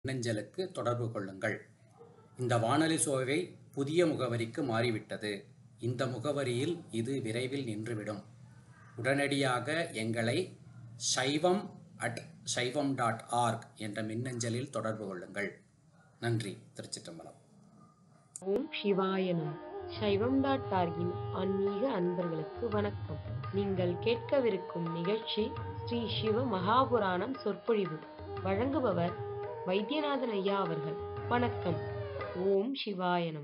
மின்னஞ்சலுக்கு தொடர்பு கொள்ளுங்கள். இந்த வானொலி சோவை புதிய முகவரிக்கு மாறிவிட்டது. இந்த முகவரியில் இது விரைவில் நின்றுவிடும். உடனடியாக எங்களை shaivam@shaivam.org என்ற மின்னஞ்சலில் தொடர்பு கொள்ளுங்கள். நன்றி. திருச்சிற்றம்பலம். ஓம் சிவாய நம. சைவம்.org-இன் ஆன்மீக அன்பர்களுக்கு வணக்கம். நீங்கள் கேட்கவிருக்கும் நிகழ்ச்சி ஸ்ரீ சிவ மகாபுராணம் சொற்பொழிவு. வழங்குபவர் வைத்தியநாதன் ஐயா அவர்கள். வணக்கம். ஓம் சிவாய நம.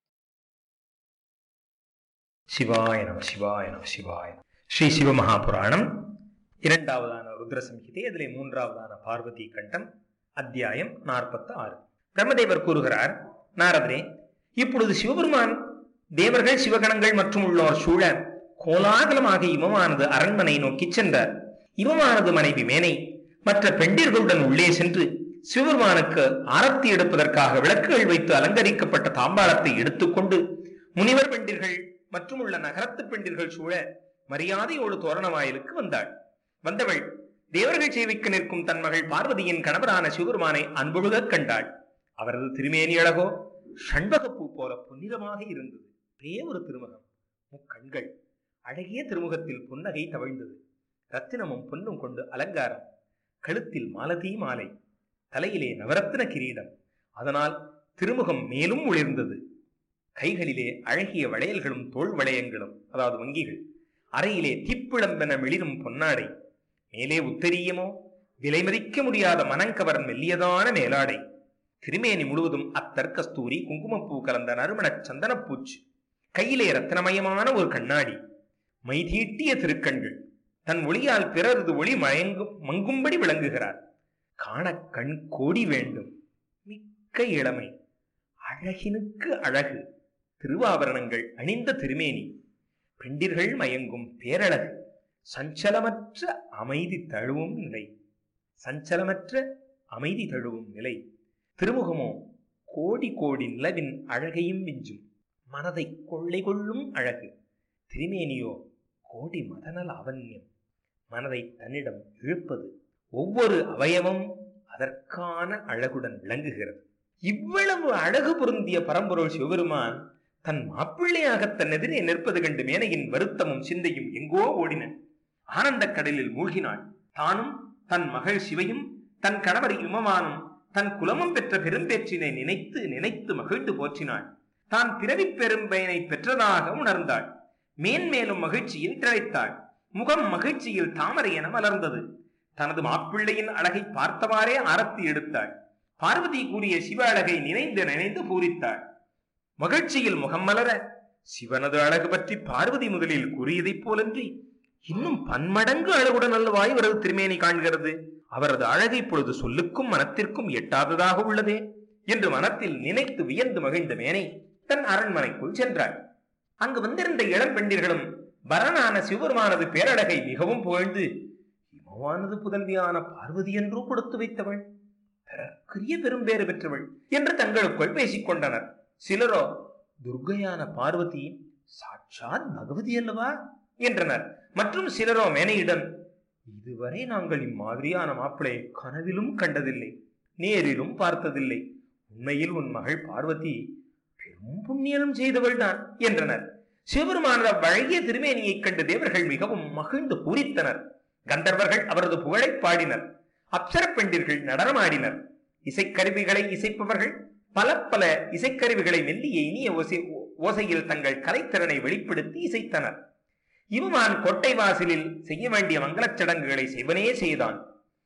சிவாய நம சிவாய நம சிவாய நம. ஸ்ரீ சிவமகாபுராணம் இரண்டாவதான ருத்ர சம்ஹிதை, அதிலே மூன்றாவதான பார்வதி கண்டம், அத்தியாயம் 46. பிரம்மதேவர் கூறுகிறார், நாரதரே, இப்பொழுது சிவபெருமான் தேவர்கள் சிவகணங்கள் மற்றும் உள்ளோர் சூழ கோலாகலமாக இமமானது அரண்மனை நோக்கி சென்றார். இமமானது மனைவி மேனை மற்ற பெண்டிர்களுடன் உள்ளே சென்று சிவபெருமானுக்கு ஆரத்தி எடுப்பதற்காக விளக்குகள் வைத்து அலங்கரிக்கப்பட்ட தாம்பாளத்தை எடுத்துக்கொண்டு முனிவர் பெண்டிர்கள் மற்றும் உள்ள நகரத்து பெண்டிர்கள் சூழ மரியாதையோடு தோரண வாயிலுக்கு வந்தாள். வந்தவள் தேவர்கள் சேவைக்கு நிற்கும் தன் மகள் பார்வதியின் கணவரான சிவபெருமானை அன்பொழுக கண்டாள். அவரது திருமேனி அழகோ ஷண்பகப்பூ போல பொன்னிறமாக இருந்தது. ஒரே ஒரு திருமுகம், முக்கண்கள். அழகிய திருமுகத்தில் புன்னகை தவழ்ந்தது. ரத்தினமும் பொன்னும் கொண்டு அலங்காரம். கழுத்தில் மாலதி மாலை, தலையிலே நவரத்தின கிரீடம். அதனால் திருமுகம் மேலும் ஒளிர்ந்தது. கைகளிலே அழகிய வளையல்களும் தோல் வளையங்களும், அதாவது வங்கிகள். அறையிலே தீப்பிழம்பென மிளிரும் பொன்னாடை. மேலே உத்தரியமோ விலை மதிக்க முடியாத மனங்கவரன் மெல்லியதான மேலாடை. திருமேனி முழுவதும் அத்தர், கஸ்தூரி, குங்குமப்பூ கலந்த நறுமணச் சந்தனப்பூச்சு. கையிலே ரத்னமயமான ஒரு கண்ணாடி. மைதீட்டிய திருக்கண்கள். தன் ஒளியால் பிறரது ஒளி மங்கும்படி விளங்குகிறார். காண கண் கோடி வேண்டும். மிக்க இளமை, அழகினுக்கு அழகு. திருவாபரணங்கள் அணிந்த திருமேனி. பெண்டிர்கள் மயங்கும் பேரழகு. சஞ்சலமற்ற அமைதி தழுவும் நிலை. சஞ்சலமற்ற அமைதி தழுவும் நிலை. திருமுகமோ கோடி கோடி நிலவின் அழகையும் மிஞ்சும். மனதை கொள்ளை கொள்ளும் அழகு. திருமேனியோ கோடி மதன லாவண்யம். மனதை தன்னிடம் இழுப்பது. ஒவ்வொரு அவயவம் அதற்கான அழகுடன் விளங்குகிறது. இவ்வளவு அழகு பொருந்திய பரம்பொருள் சிவபெருமான் தன் மாப்பிள்ளையாக தன் எதிரே நிற்பது கண்டு மேனையின் வருத்தமும் சிந்தையும் எங்கோ ஓடின. ஆனந்த கடலில் மூழ்கினாள். தானும் தன் மகள் சிவையும் தன் கணவர் இமமானும் தன் குலமும் பெற்ற பெரும்பேற்றினை நினைத்து நினைத்து மகிழ்ந்து போற்றினாள். தான் பிறவி பெரும்பயனை பெற்றதாக உணர்ந்தாள். மேன்மேலும் மகிழ்ச்சியில் திளைத்தாள். முகம் மகிழ்ச்சியில் தாமரை என மலர்ந்தது. தனது மாப்பிள்ளையின் அழகை பார்த்தவாறே ஆரத்தி எடுத்தாள். பார்வதி கூறிய சிவ அழகை நினைந்து நினைந்து பூரித்தாள். மகிழ்ச்சியில் முகம் மலர சிவனது அழகு பற்றி பார்வதி முதலில் கூறியதைப் போலன்றி இன்னும் பன்மடங்கு அழகுடன் அல்லவா இவரது திருமேனி காண்கிறது. அவரது அழகை இப்பொழுது சொல்லுக்கும் மனத்திற்கும் எட்டாததாக உள்ளதே என்று மனத்தில் நினைத்து வியந்து மகிழ்ந்த மேனை தன் அரண்மனைக்குள் சென்றாள். அங்கு வந்திருந்த இளம் பெண்டிர்களும் பரனான சிவபெருமானது பேரழகை மிகவும் புகழ்ந்து, இமவானது புதல்வியான பார்வதி என்றோ கொடுத்து வைத்தவள், பிறக்குரிய பெரும்பேறு பெற்றவள் என்று தங்களுக்குள் பேசிக் கொண்டனர். சிலரோ துர்க்கையான பார்வதி சாட்சாத் பகவதி அல்லவா என்றனர். மற்றும் சிலரோ மேனையிடம், இதுவரை நாங்கள் இம்மாதிரியான மாப்பிளை கனவிலும் கண்டதில்லை, நேரிலும் பார்த்ததில்லை. உண்மையில் உன் மகள் பார்வதி பெரும் புண்ணியம் செய்தவள் தான் என்றனர். சிவபெருமானது அவ்வழகிய திருமேனியைக் கண்டு தேவர்கள் மிகவும் மகிழ்ந்து பூரித்தனர். கந்தர்வர்கள் அவரது புகழை பாடினர். அப்சர பெண்டிர்கள் நடனமாடினர். இசைக்கருவிகளை இசைப்பவர்கள் பல பல இசைக்கருவிகளை மெல்லிய இனிய ஓசையில் தங்கள் கலைத்திறனை வெளிப்படுத்தி இசைத்தனர். இவமான் கோட்டை வாசலில் செய்ய வேண்டிய மங்களச் சடங்குகளை செய்வனே செய்தான்.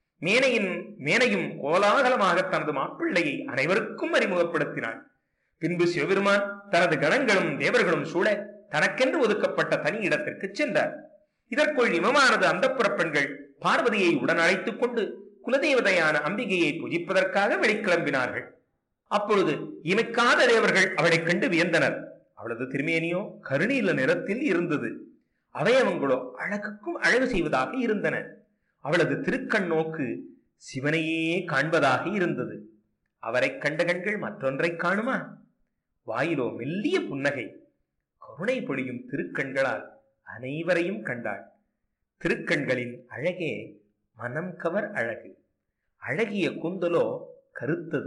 மேனையும் கோலாகலமாக தனது மாப்பிள்ளையை அனைவருக்கும் அறிமுகப்படுத்தினாள். பின்பு சிவபெருமான் தனது கணங்களும் தேவர்களும் சூழ தனக்கென்று ஒதுக்கப்பட்ட தனி இடத்திற்கு சென்றார். இதற்குள் இமமானது அந்தப்புற பெண்கள் பார்வதியை உடன் அழைத்துக் கொண்டு குலதேவதையான அம்பிகையை பூஜிப்பதற்காக வெளிக்கிளம்பினார்கள். அப்பொழுது இமைக்காத தேவர்கள் அவளை கண்டு வியந்தனர். அவளது திருமேனியோ கருநீல நிறத்தில் இருந்தது. அவயவங்களோ அழகுக்கும் அழகு செய்வதாக இருந்தன. அவளது திருக்கண் நோக்கு சிவனையே காண்பதாக இருந்தது. அவரை கண்ட கண்கள் மற்றொன்றை காணுமா? வாயிலோ மெல்லிய புன்னகை. கருணை பொழியும் திருக்கண்களால் அனைவரையும் கண்டாள். திருக்கண்களின் அழகே மனம் கவர் அழகு. அழகிய கூந்தலோ கருத்தது.